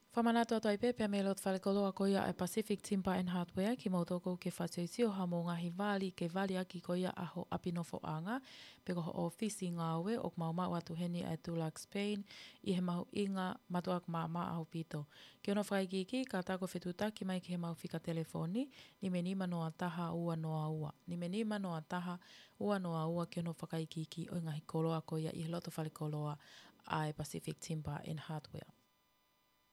Whamanato ato i pēpea me lot whale koloa koia e Pacific Timber and Hardware ki mautoko ke whatioisio hamo ngahi wali ke wali aki koia aho apinofo anga pe koho o fisi ngāwe o mau atu heni e Tulac Spain i he mahu inga matuak maa aho pito. Ki ono whaikiki ka tako whetutaki mai ki he mahu whika telefoni ni me nima noa taha ua noa ua. Ni me nima noa taha ua noa ua ki ono whakaikiki o ngahi koloa koia i he loto whale koloa a e Pacific Timber and Hardware.